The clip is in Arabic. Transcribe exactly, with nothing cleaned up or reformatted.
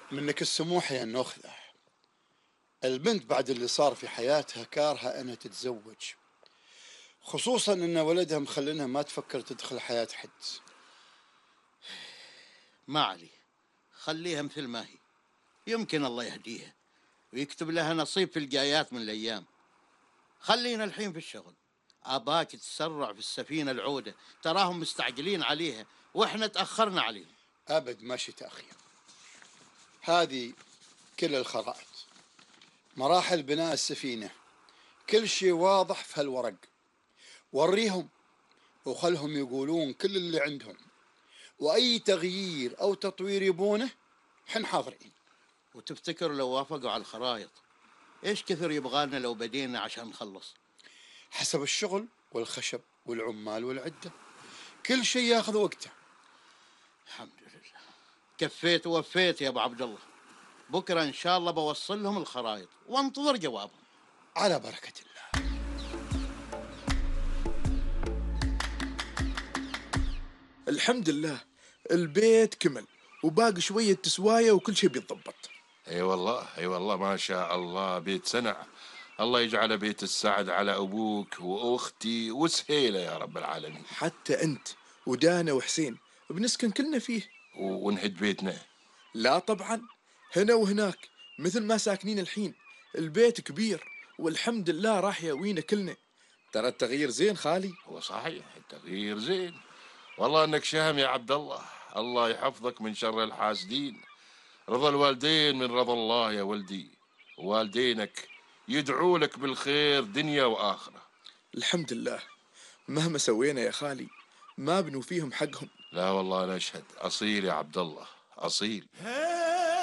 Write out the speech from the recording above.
منك السموح يا النخذة. البنت بعد اللي صار في حياتها كارهة انها تتزوج، خصوصا ان ولدها مخلينها ما تفكر تدخل حياة حد. ما عليه، خليها مثل ما هي، يمكن الله يهديها ويكتب لها نصيب في الجايات من الأيام. خلينا الحين في الشغل، أباك تسرع في السفينة العودة، تراهم مستعجلين عليها وإحنا تأخرنا عليهم. أبد ماشي تأخير، هذه كل الخرائط، مراحل بناء السفينة، كل شيء واضح في هالورق. وريهم وخلهم يقولون كل اللي عندهم، وأي تغيير أو تطوير يبونه حن حاضرين. وتفتكر لو وافقوا على الخرائط إيش كثر يبغالنا لو بدينا عشان نخلص؟ حسب الشغل والخشب والعمال والعدة، كل شيء ياخذ وقته. الحمد لله، كفيت ووفيت يا أبو عبد الله. بكرة إن شاء الله بوصل لهم الخرائط وانتظر جوابهم. على بركة الله. الحمد لله، البيت كمل وباقي شوية تسواية وكل شيء بيتضبط. اي والله اي والله ما شاء الله، بيت سنع. الله يجعل بيت السعد على ابوك واختي وسهيله يا رب العالمين. حتى انت ودانا وحسين بنسكن كلنا فيه. ونهد بيتنا؟ لا طبعا، هنا وهناك مثل ما ساكنين الحين. البيت كبير والحمد لله راح ياوينا كلنا. ترى التغيير زين خالي. هو صحيح التغيير زين، والله انك شهم يا عبد الله. الله يحفظك من شر الحاسدين. رضا الوالدين من رضا الله يا ولدي، والدينك يدعو لك بالخير دنيا واخره. الحمد لله، مهما سوينا يا خالي ما بنوفيهم حقهم. لا والله انا اشهد، اصيل يا عبد الله اصيل.